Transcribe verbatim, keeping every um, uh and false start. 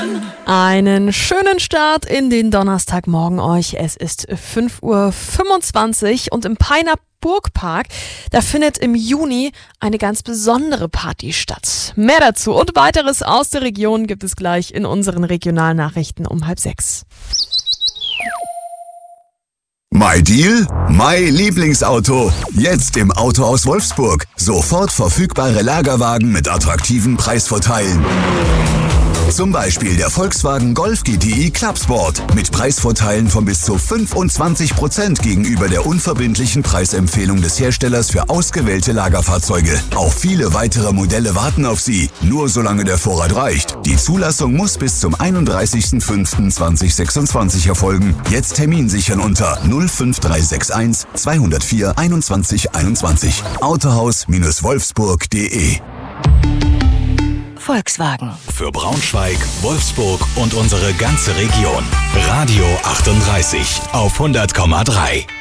Einen schönen Start in den Donnerstagmorgen euch. Es ist fünf Uhr fünfundzwanzig und im Peiner Burgpark, da findet im Juni eine ganz besondere Party statt. Mehr dazu und weiteres aus der Region gibt es gleich in unseren Regionalnachrichten um halb sechs. My Deal? My Lieblingsauto. Jetzt im Autohaus Wolfsburg. Sofort verfügbare Lagerwagen mit attraktiven Preisvorteilen. Zum Beispiel der Volkswagen Golf G T I Clubsport mit Preisvorteilen von bis zu fünfundzwanzig Prozent gegenüber der unverbindlichen Preisempfehlung des Herstellers für ausgewählte Lagerfahrzeuge. Auch viele weitere Modelle warten auf Sie, nur solange der Vorrat reicht. Die Zulassung muss bis zum einunddreißigsten fünften zweitausendsechsundzwanzig erfolgen. Jetzt Termin sichern unter null fünf drei sechs eins zweihundertvier einundzwanzig einundzwanzig. Autohaus Wolfsburg punkt de. Volkswagen. Für Braunschweig, Wolfsburg und unsere ganze Region. Radio achtunddreißig auf hundert Komma drei.